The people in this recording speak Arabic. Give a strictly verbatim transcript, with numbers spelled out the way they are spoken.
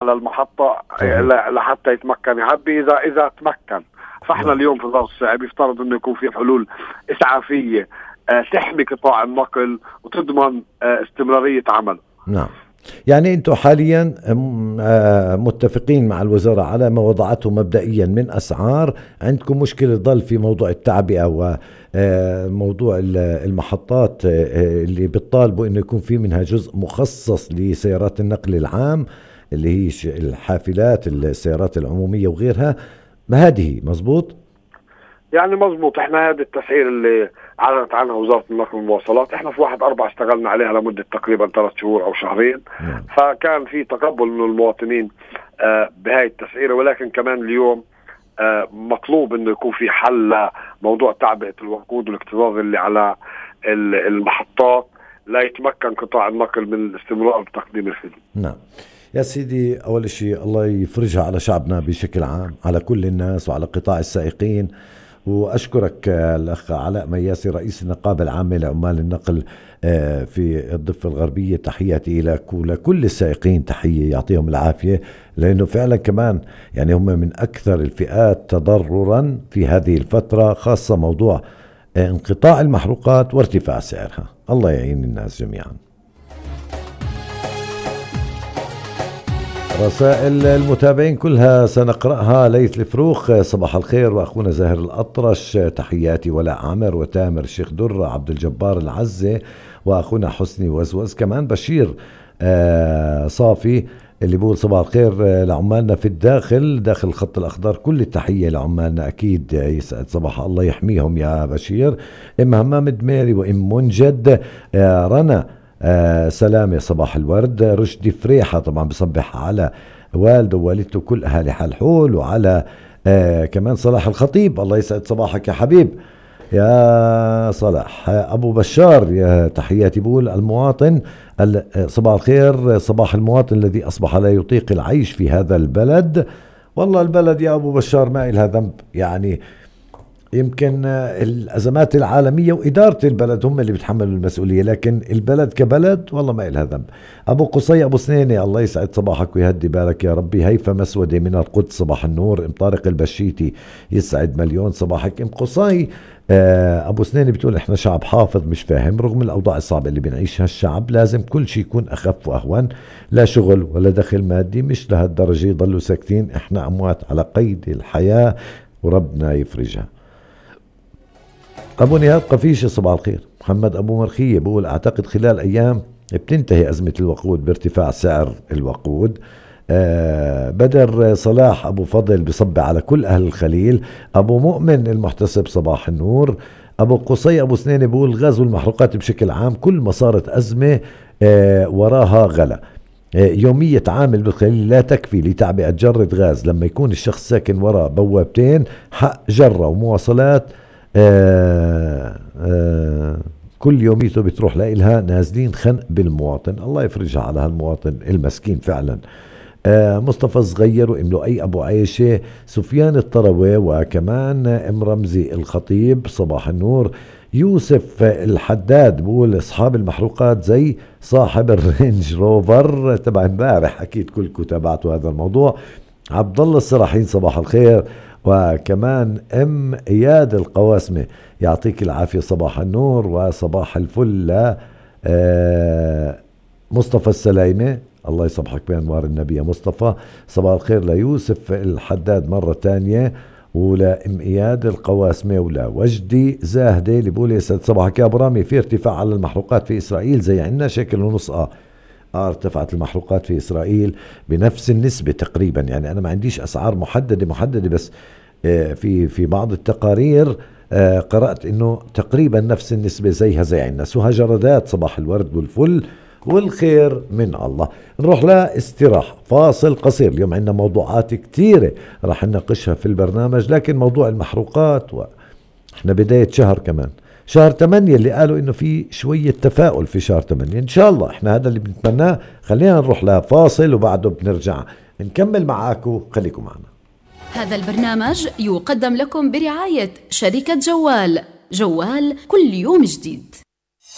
على المحطة لحتى يتمكن يعبي إذا إذا تمكن. فاحنا اليوم في ظرف صعب يفترض انه يكون في حلول اسعافيه تحمي قطاع النقل وتضمن استمراريه عمل. نعم، يعني انتم حاليا متفقين مع الوزاره على ما وضعته مبدئيا من اسعار. عندكم مشكله ضل في موضوع التعبئه وموضوع المحطات اللي بتطالبوا انه يكون في منها جزء مخصص لسيارات النقل العام اللي هي الحافلات السيارات العموميه وغيرها. ما هذه مزبوط؟ يعني مزبوط. احنا هذا التسعير اللي اعلنت عنها وزارة النقل والمواصلات احنا في واحد أربعة اشتغلنا عليها لمدة تقريبا ثلاث شهور او شهرين. مم. فكان في تقبل من المواطنين آه بهاي التسعيرة، ولكن كمان اليوم آه مطلوب انه يكون في حل موضوع تعبئة الوقود والاكتظاظ اللي على المحطات لا يتمكن قطاع النقل من الاستمرار بتقديم الخدمة. نعم يا سيدي، أول شيء الله يفرجها على شعبنا بشكل عام، على كل الناس وعلى قطاع السائقين. وأشكرك الأخ علاء مياسي رئيس النقابة العامة لعمال النقل في الضفة الغربية. تحياتي لك ولكل السائقين، تحية يعطيهم العافية، لأنه فعلا كمان يعني هم من أكثر الفئات تضررا في هذه الفترة، خاصة موضوع انقطاع المحروقات وارتفاع سعرها. الله يعين الناس جميعا. رسائل المتابعين كلها سنقرأها. ليث الفروخ صباح الخير، وأخونا زاهر الأطرش تحياتي، ولا عامر وتامر الشيخ درة عبد الجبار العزة، وأخونا حسني وزوز، كمان بشير آه صافي اللي بيقول صباح الخير لعمالنا في الداخل داخل الخط الأخضر، كل التحية لعمالنا أكيد، يسعد صباح الله يحميهم يا بشير. إم همام دميري وإم منجد آه رنا آه سلامة صباح الورد. رشدي فريحة طبعا بصبح على والده ووالدته كل أهالي حلحول، وعلى آه كمان صلاح الخطيب، الله يسعد صباحك يا حبيب يا صلاح. أبو بشار يا تحياتي، بقول المواطن صباح الخير، صباح المواطن الذي أصبح لا يطيق العيش في هذا البلد. والله البلد يا أبو بشار ما إلها ذنب، يعني يمكن الأزمات العالمية وإدارة البلد هم اللي بيتحملوا المسؤولية، لكن البلد كبلد والله ما إلها ذنب. أبو قصي أبو سنينة الله يسعد صباحك ويهدي بالك يا ربي. هيفا مسودة من القدس صباح النور. ام طارق البشيتي يسعد مليون صباحك. ام قصي أبو سنينة بتقول إحنا شعب حافظ مش فاهم، رغم الأوضاع الصعبة اللي بنعيشها الشعب لازم كل شيء يكون أخف وأهون، لا شغل ولا دخل مادي، مش لهالدرجة يضلوا ساكتين، إحنا أموات على قيد الحياة وربنا يفرجها. أبو نهاد قفيشة صباح الخير. محمد أبو مرخية بقول أعتقد خلال أيام بتنتهي أزمة الوقود بارتفاع سعر الوقود. آه بدر صلاح أبو فضل بصب على كل أهل الخليل. أبو مؤمن المحتسب صباح النور. أبو قصي أبو سنين بقول غاز والمحروقات بشكل عام كل ما صارت أزمة آه وراها غلا. آه يومية عامل بالخليل لا تكفي لتعبئة جرة غاز لما يكون الشخص ساكن وراء بوابتين حق جرة ومواصلات. آه آه كل يوميته بتروح لإلها، نازلين خنق بالمواطن، الله يفرجها على هالمواطن المسكين فعلا. آه مصطفى الصغير وام لؤي ابو عيشه، سفيان الطروي، وكمان ام رمزي الخطيب صباح النور. يوسف الحداد بقول اصحاب المحروقات زي صاحب الرينج روفر تبع امبارح، اكيد كلكم تابعتوا هذا الموضوع. عبد الله الصراحين صباح الخير، وكمان ام اياد القواسمه يعطيك العافيه صباح النور وصباح الفل. آه مصطفى السلايمه الله يصبحك بأنوار النبي يا مصطفى. صباح الخير ليوسف الحداد مرة تانية، ولا ام اياد القواسمة، ولا وجدي زاهدة اللي بقول يسعد صباحك يا ابو رامي. في ارتفاع على المحروقات في اسرائيل زي عنا شكل ونص اه اه ارتفعت المحروقات في اسرائيل بنفس النسبة تقريبا، يعني انا ما عنديش اسعار محددة محددة بس آه في في بعض التقارير آه قرأت انه تقريبا نفس النسبة زيها زي عنا. سهى جردات صباح الورد والفل والخير من الله. نروح لاستراحة فاصل قصير. اليوم عندنا موضوعات كتيرة راح نناقشها في البرنامج، لكن موضوع المحروقات واحنا بداية شهر كمان شهر ثمانية اللي قالوا انه في شوية تفاؤل في شهر ثمانية، ان شاء الله احنا هذا اللي بنتمناه. خلينا نروح لفاصل وبعده بنرجع نكمل معاكم، خليكم معنا. هذا البرنامج يقدم لكم برعاية شركة جوال. جوال كل يوم جديد.